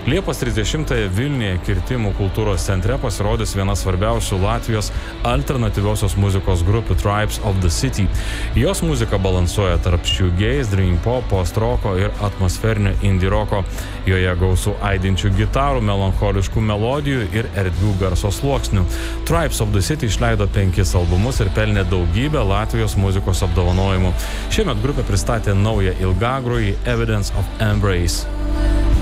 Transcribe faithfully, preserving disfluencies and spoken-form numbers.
Liepos trisdešimtąją Vilniuje Kirtimų kultūros centre pasirodys viena svarbiausių Latvijos alternatyviosios muzikos grupių Tribes of the City. Jos muzika balansuoja tarp shoegaze, dream pop, post-roko ir atmosferinio indie roko. Joje gausų aidinčių gitarų, melancholiškų melodijų ir erdvių garso sluoksnių. Tribes of the City išleido penkis albumus ir pelnė daugybę Latvijos muzikos apdovanojimų. Šiemet grupė pristatė naują ilgagrojį Evidence of Embrace.